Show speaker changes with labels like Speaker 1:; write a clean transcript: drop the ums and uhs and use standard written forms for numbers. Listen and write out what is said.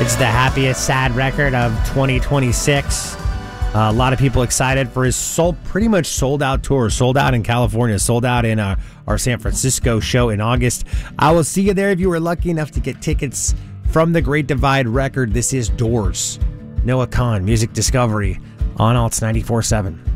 Speaker 1: It's the happiest sad record of 2026. A lot of people excited for his pretty much sold out tour. Sold out in California, sold out in our San Francisco show in August. I will see you there if you were lucky enough to get tickets from the Great Divide record. This is Doors. Noah Kahan, Music Discovery on Alts 94.7.